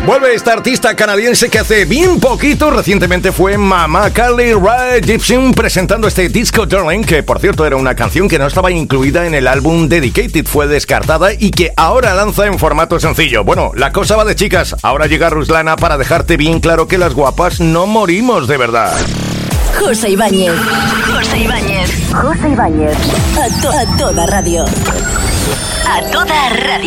Vuelve esta artista canadiense que hace bien poquito, recientemente fue Mama Carly Rae Jepsen presentando este Disco Darling, que por cierto era una canción que no estaba incluida en el álbum Dedicated, fue descartada y que ahora lanza en formato sencillo. Bueno, la cosa va de chicas, ahora llega Ruslana para dejarte bien claro que las guapas no morimos de verdad. José Ibáñez. José Ibáñez. José Ibáñez. A toda radio. A toda radio.